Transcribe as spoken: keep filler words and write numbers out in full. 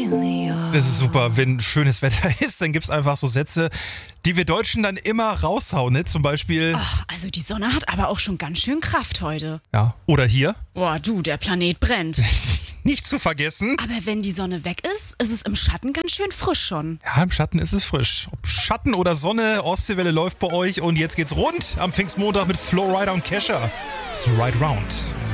Das ist super, wenn schönes Wetter ist, dann gibt es einfach so Sätze, die wir Deutschen dann immer raushauen, ne? Zum Beispiel... Ach, also die Sonne hat aber auch schon ganz schön Kraft heute. Ja, oder hier. Boah, du, der Planet brennt. Nicht zu vergessen. Aber wenn die Sonne weg ist, ist es im Schatten ganz schön frisch schon. Ja, im Schatten ist es frisch. Ob Schatten oder Sonne, Ostseewelle läuft bei euch und jetzt geht's rund am Pfingstmontag mit Flowrider und Kesha. It's right round.